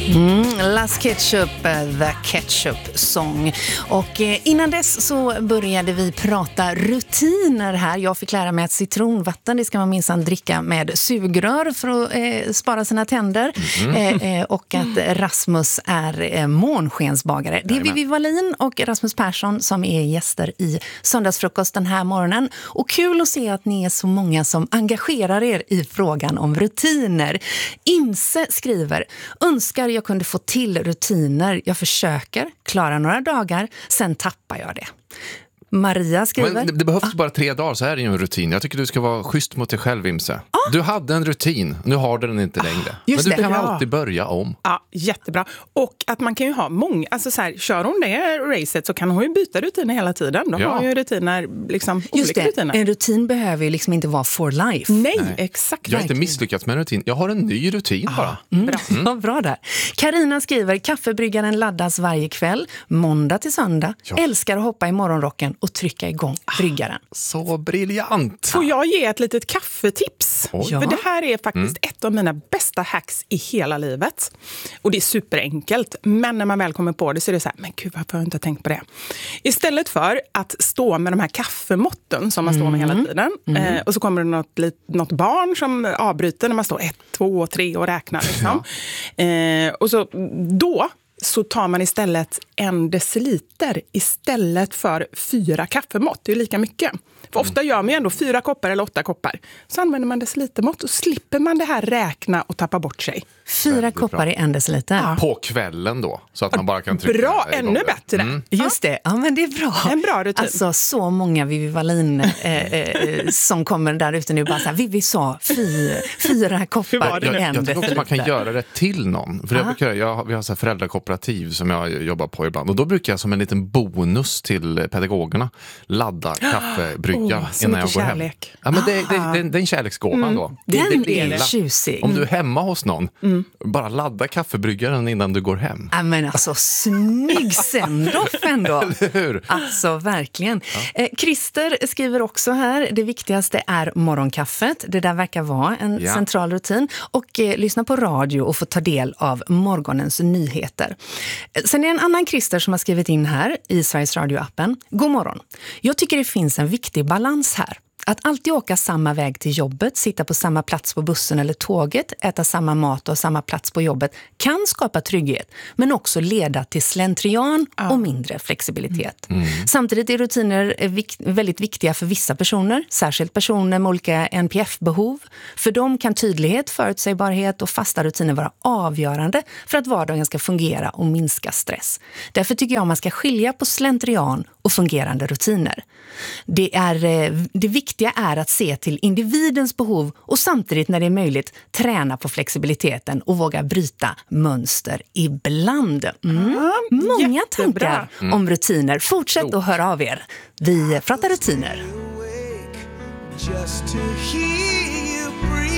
Las Ketchup, The Ketchup Song. Och innan dess så började vi prata rutiner här. Jag fick lära mig att citronvatten, det ska man minsann dricka med sugrör för att spara sina tänder. Och att Rasmus är månskensbagare. Det är Vivi Wallin och Rasmus Persson som är gäster i Söndagsfrukost den här morgonen. Och kul att se att ni är så många som engagerar er i frågan om rutiner. Imse skriver: önskar jag kunde få till rutiner. Jag försöker, klara några dagar, sen tappar jag det. Maria skriver... Men det behövs bara 3 dagar, så här är det ju en rutin. Jag tycker du ska vara schysst mot dig själv, Imse. Du hade en rutin, nu har du den inte längre. Men du kan alltid börja om. Ja, jättebra. Och att man kan ju ha många, alltså så här, kör hon det racet så kan hon ju byta rutiner hela tiden. De har ju rutiner, liksom olika rutiner. En rutin behöver ju liksom inte vara for life. Nej, exakt. Jag har inte misslyckats med en rutin. Jag har en ny rutin bara. Bra. Bra där. Carina skriver: kaffebryggaren laddas varje kväll, måndag till söndag. Älskar att hoppa i morgonrocken och trycka igång bryggaren. Så briljant! Får jag ge ett litet kaffetips? Ja. För det här är faktiskt ett av mina bästa hacks i hela livet. Och det är superenkelt. Men när man väl kommer på det så är det så här, men gud, varför har jag inte tänkt på det? Istället för att stå med de här kaffemåtten som man står med hela tiden. Och så kommer det något barn som avbryter när man står 1, 2, 3 och räknar. Liksom. Och så tar man istället 1 deciliter istället för 4 kaffemått. Det är lika mycket. För ofta gör man ändå 4 koppar eller 8 koppar. Så använder man decilitermått och slipper man det här räkna och tappa bort sig. 4 koppar i 1 deciliter. Ja. På kvällen då, så att man bara kan trycka. Bra, ännu bättre. Just det, ja men det är bra. En bra rutin. Alltså så många Vivi Wallin som kommer där ute nu bara så här, Vivi sa 4 koppar i 1 Jag tycker också deciliter. man kan göra det till någon. För vi har så här föräldrakooperativ som jag jobbar på ibland. Och då brukar jag som en liten bonus till pedagogerna ladda kaffebryggan innan jag går hem. Ja, men det är en kärleksgåva då. Den är tjusig. Om du är hemma hos någon, bara ladda kaffebryggaren innan du går hem. Ja, men alltså snygg send-off ändå. Eller hur? Alltså verkligen. Christer skriver också här: det viktigaste är morgonkaffet. Det där verkar vara en central rutin. Och lyssna på radio och få ta del av morgonens nyheter. Sen är det en annan Christer som har skrivit in här i Sveriges Radio-appen. God morgon. Jag tycker det finns en viktig balans här. Att alltid åka samma väg till jobbet, sitta på samma plats på bussen eller tåget, äta samma mat och samma plats på jobbet kan skapa trygghet, men också leda till slentrian och mindre flexibilitet. Samtidigt är rutiner väldigt viktiga för vissa personer, särskilt personer med olika NPF-behov. För dem kan tydlighet, förutsägbarhet och fasta rutiner vara avgörande för att vardagen ska fungera och minska stress. Därför tycker jag man ska skilja på slentrian och fungerande rutiner. Det viktiga är att se till individens behov och samtidigt när det är möjligt träna på flexibiliteten och våga bryta mönster ibland. Många tankar om rutiner. Fortsätt att höra av er. Vi pratar rutiner. Just to hear you breathe.